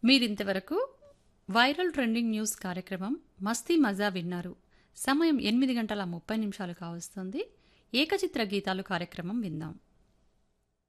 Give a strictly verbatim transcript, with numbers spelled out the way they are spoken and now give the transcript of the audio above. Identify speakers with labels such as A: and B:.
A: మీరింతవరకు viral trending news కార్యక్రమం మస్తీ మజా విన్నారు. సమయం ఎనిమిది గంటల ముప్పై నిమిషాలు కావస్తుంది. ఏకచిత్ర గీతాలు కార్యక్రమం విందాం.